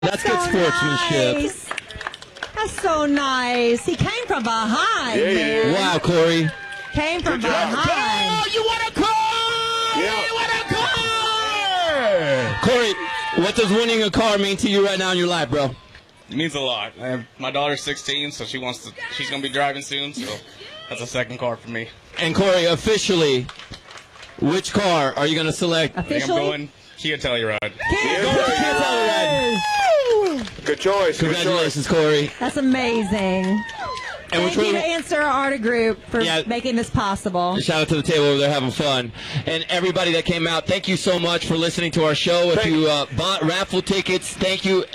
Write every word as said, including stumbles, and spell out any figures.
That's so good sportsmanship. Nice. That's so nice. He came from behind, Yeah, man. Wow, Corey. Came from Good job. behind. Oh, you want a car? Yeah. You want a car? Corey, what does winning a car mean to you right now in your life, bro? It means a lot. I have, my daughter's sixteen, so she wants to. She's gonna be driving soon, so that's a second car for me. And Corey, officially, which car are you going to select? I think I'm Officially? going Kia Telluride. Yeah. Good choice. Good Congratulations, Corey. That's amazing. And Thank which you to one? Answer Arta Group for Yeah. making this possible. Shout out to the table over there having fun. And everybody that came out, thank you so much for listening to our show. If Thank you uh, bought raffle tickets, thank you.